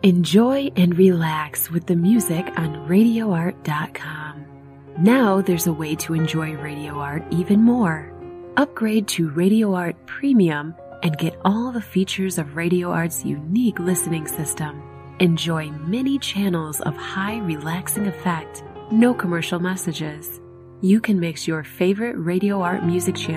Enjoy and relax with the music on RadioArt.com. Now there's a way to enjoy Radio Art even more. Upgrade to Radio Art Premium and get all the features of Radio Art's unique listening system. Enjoy many channels of high relaxing effect, no commercial messages. You can mix your favorite Radio Art music channels